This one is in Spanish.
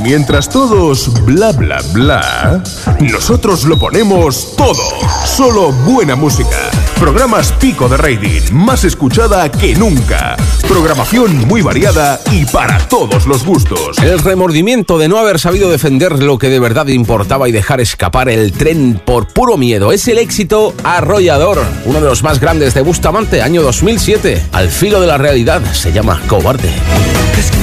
Mientras todos bla bla bla, nosotros lo ponemos todo. Solo buena música. Programas pico de rating, más escuchada que nunca. Programación muy variada y para todos los gustos. El remordimiento de no haber sabido defender lo que de verdad importaba y dejar escapar el tren por puro miedo es el éxito arrollador. Uno de los más grandes de Bustamante, año 2007. Al filo de la realidad, se llama Cobarde.